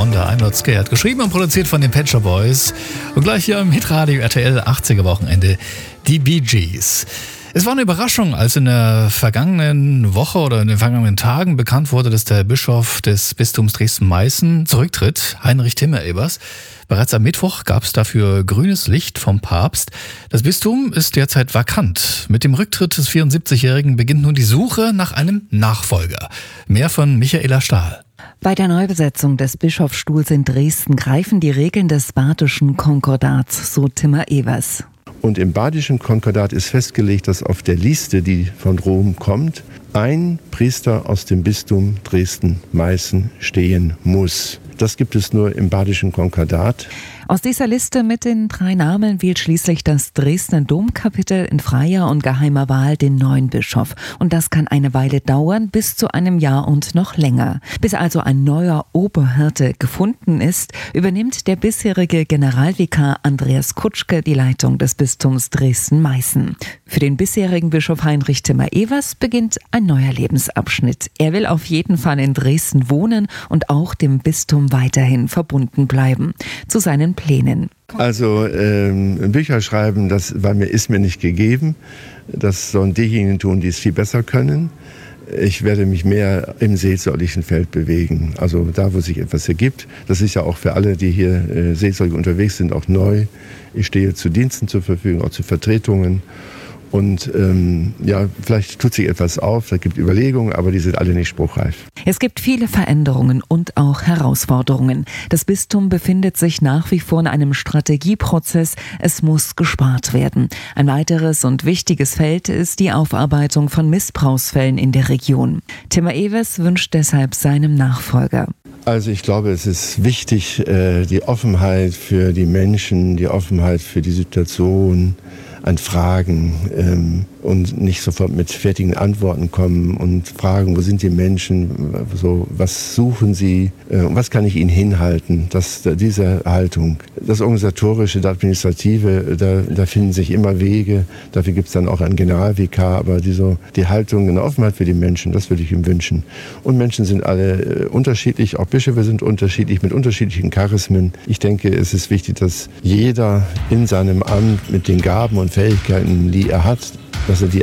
Wonder, I'm Not Scared. Geschrieben und produziert von den Pet Shop Boys. Und gleich hier im Hitradio RTL 80er Wochenende die Bee Gees. Es war eine Überraschung, als in der vergangenen Woche oder in den vergangenen Tagen bekannt wurde, dass der Bischof des Bistums Dresden-Meißen zurücktritt, Heinrich Timmer-Ebers. Bereits am Mittwoch gab es dafür grünes Licht vom Papst. Das Bistum ist derzeit vakant. Mit dem Rücktritt des 74-Jährigen beginnt nun die Suche nach einem Nachfolger. Mehr von Michaela Stahl. Bei der Neubesetzung des Bischofsstuhls in Dresden greifen die Regeln des Badischen Konkordats, so Timmer-Ebers. Und im Badischen Konkordat ist festgelegt, dass auf der Liste, die von Rom kommt, ein Priester aus dem Bistum Dresden-Meißen stehen muss. Das gibt es nur im Badischen Konkordat. Aus dieser Liste mit den 3 Namen wählt schließlich das Dresdner Domkapitel in freier und geheimer Wahl den neuen Bischof. Und das kann eine Weile dauern, bis zu einem Jahr und noch länger. Bis also ein neuer Oberhirte gefunden ist, übernimmt der bisherige Generalvikar Andreas Kutschke die Leitung des Bistums Dresden-Meißen. Für den bisherigen Bischof Heinrich Timmer-Ebers beginnt ein neuer Lebensabschnitt. Er will auf jeden Fall in Dresden wohnen und auch dem Bistum weiterhin verbunden bleiben. Zu seinen Plänen. Also Bücher schreiben, das ist mir nicht gegeben. Das sollen diejenigen tun, die es viel besser können. Ich werde mich mehr im seelsorglichen Feld bewegen. Also da, wo sich etwas ergibt. Das ist ja auch für alle, die hier seelsorglich unterwegs sind, auch neu. Ich stehe zu Diensten zur Verfügung, auch zu Vertretungen. Und vielleicht tut sich etwas auf, es gibt Überlegungen, aber die sind alle nicht spruchreif. Es gibt viele Veränderungen und auch Herausforderungen. Das Bistum befindet sich nach wie vor in einem Strategieprozess. Es muss gespart werden. Ein weiteres und wichtiges Feld ist die Aufarbeitung von Missbrauchsfällen in der Region. Timmer-Ebers wünscht deshalb seinem Nachfolger. Also ich glaube, es ist wichtig, die Offenheit für die Menschen, die Offenheit für die Situation an Fragen und nicht sofort mit fertigen Antworten kommen und fragen, wo sind die Menschen, so, was suchen sie, was kann ich ihnen hinhalten, diese Haltung. Das Organisatorische, das Administrative, da finden sich immer Wege, dafür gibt es dann auch einen Generalvikar, aber die Haltung, eine Offenheit für die Menschen, das würde ich ihm wünschen. Und Menschen sind alle unterschiedlich, auch Bischöfe sind unterschiedlich, mit unterschiedlichen Charismen. Ich denke, es ist wichtig, dass jeder in seinem Amt mit den Gaben und Fähigkeiten, die er hat, dass er die